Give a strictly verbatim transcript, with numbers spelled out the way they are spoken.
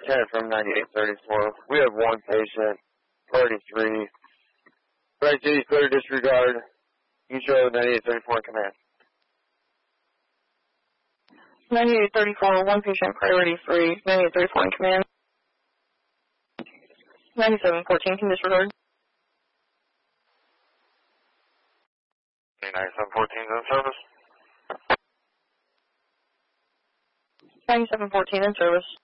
ten from ninety-eight thirty-four. We have one patient, thirty-three. Right, G, clear disregard. You show ninety-eight thirty-four in command. ninety-eight thirty-four, one patient, priority free. ninety-eight thirty-four in command. ninety-seven fourteen, can disregard. ninety-seven fourteen is in service. ninety-seven fourteen in service.